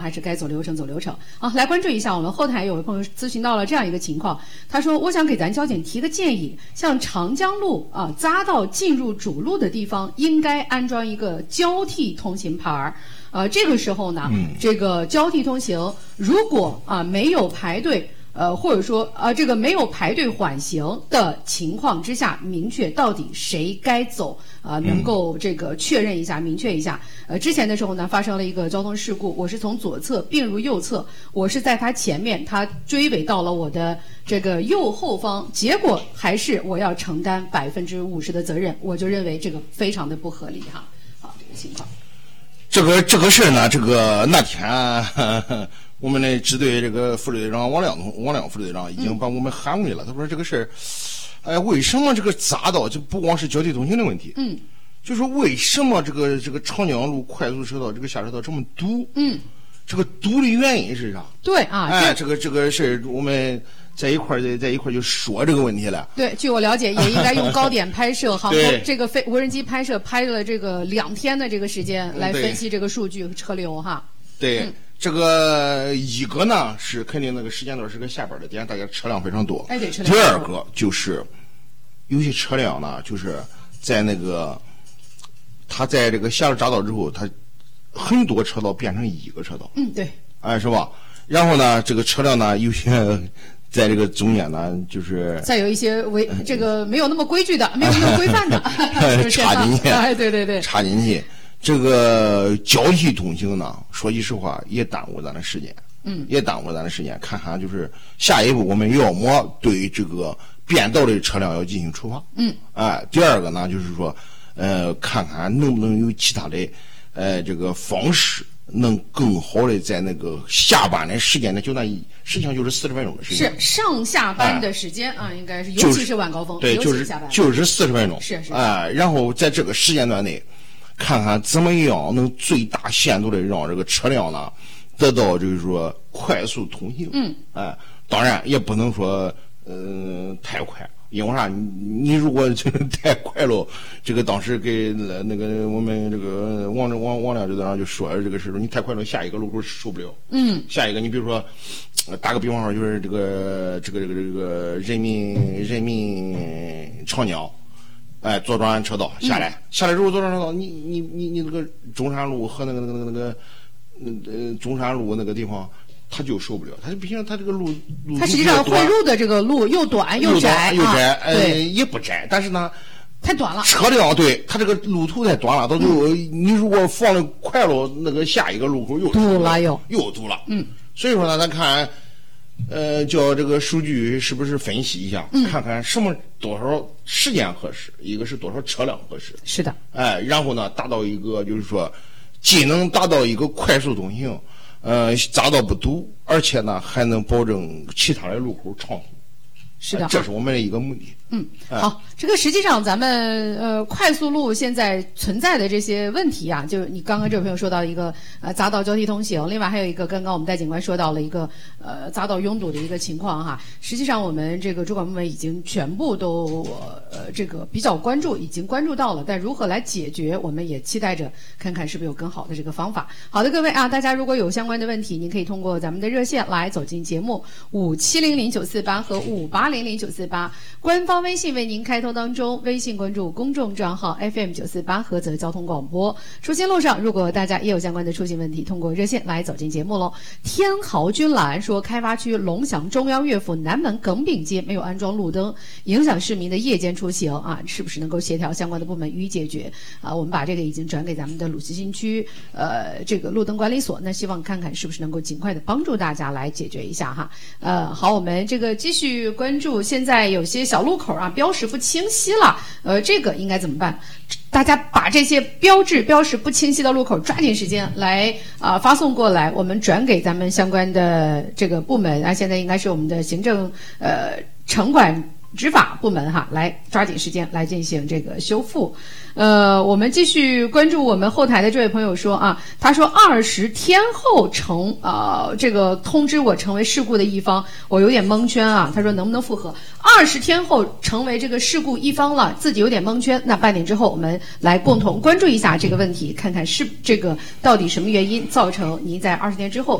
还是该走流程走流程。好，来关注一下，我们后台有位朋友咨询到了这样一个情况，他说我想给咱交警提个建议，像长江路啊匝道进入主路的地方，应该安装一个交替通行牌儿。这个时候呢，这个交替通行如果没有排队。或者说这个没有排队缓行的情况之下，明确到底谁该走能够这个确认一下，明确一下。之前的时候呢，发生了一个交通事故，我是从左侧并入右侧，我是在他前面，他追尾到了我的这个右后方，结果还是我要承担50%的责任，我就认为这个非常的不合理哈。好，这个情况。 这个事呢，那天我们的支队这个副队长王亮副队长已经把我们喊回了。他说这个事为什么这个匝道就不光是交替通行的问题？就是为什么这个长江路快速车道这个下车道这么堵？这个堵的原因是啥？ 对啊， 这个事我们在一块就说这个问题了。 对，据我了解，也应该用高点拍摄航空这个无人机拍摄，拍了这个2天的这个时间来分析这个数据和车流哈。 对。这个一个呢是肯定那个时间段是个下班的点，大家车辆非常多。 对，车辆。 第二个就是有些车辆呢，就是在那个他在这个下了匝道之后，他很多车道变成一个车道。 对。 是吧？然后呢，这个车辆呢，有些在这个中间呢，就是再有一些这个没有那么规矩的，没有那么规范的插进去。 对， 插进去。这个交替通行呢，说句实话也耽误咱的时间，也耽误咱的时间。看看就是下一步我们要么对这个变道的车辆要进行处罚，第二个呢就是说，看看能不能有其他的这个方式，能更好的在那个下班的时间呢，就那实际上就是40分钟的时间， 是上下班的时间应该是，尤其是晚高峰， 对，就是40分钟， 是然后在这个时间段内。看看怎么样能最大限度的让这个车辆呢得到就是说快速通行。当然也不能说太快，因为啥？你如果这个太快了，这个当时给那个我们这个王亮队长就说这个事，你太快了，下一个路口受不了。下一个你比如说打个比方说，就是这个人民长江。左转车道下来之后左转车道，你那个中山路和那个中山路那个地方，他就受不了，他就毕竟他这个路它实际上汇入的这个路又短又窄， 也不窄，但是呢太短了。 车辆对它这个路途太短了，到最后你如果放的快了，那个下一个路口又堵了又堵了。所以说呢，咱看。叫这个数据是不是分析一下，看看多少时间合适，一个是多少车辆合适。 是的。 然后呢，达到一个就是说，既能达到一个快速通行，匝道不堵，而且呢还能保证其他的路口畅通。 是的， 这是我们的一个目的。 好，这个实际上咱们快速路现在存在的这些问题啊，就是你刚刚这位朋友说到一个匝道交替通行，另外还有一个刚刚我们戴警官说到了一个匝道拥堵的一个情况哈。实际上我们这个主管部门已经全部都这个比较关注，已经关注到了，但如何来解决，我们也期待着看看是不是有更好的这个方法。好的，各位啊，大家如果有相关的问题，您可以通过咱们的热线来走进节目57000948和58000948，官方微信为您开通当中，微信关注公众账号 FM948菏泽交通广播。出行路上，如果大家也有相关的出行问题，通过热线来走进节目喽。天豪君兰说，开发区龙翔中央乐府南门耿炳街没有安装路灯，影响市民的夜间出行啊，是不是能够协调相关的部门予以解决啊？我们把这个已经转给咱们的鲁西新区这个路灯管理所，那希望看看是不是能够尽快的帮助大家来解决一下哈。好，我们这个继续关注，现在有些小路口啊标识不清晰了，这个应该怎么办？大家把这些标识不清晰的路口抓紧时间来发送过来，我们转给咱们相关的这个部门啊，现在应该是我们的行政城管执法部门哈，来抓紧时间来进行这个修复。我们继续关注我们后台的这位朋友说啊，他说20天后这个通知我成为事故的一方，我有点蒙圈啊。他说能不能复核？20天后成为这个事故一方了，自己有点蒙圈。那半年之后，我们来共同关注一下这个问题，看看是这个到底什么原因造成您在20天之后